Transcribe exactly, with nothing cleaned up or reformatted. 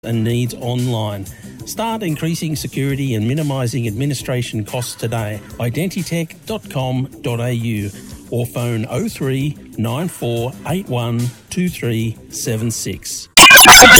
and needs online. Start increasing security and minimising administration costs today. Identitech dot com dot a u or phone oh three nine four eight one two three seven six.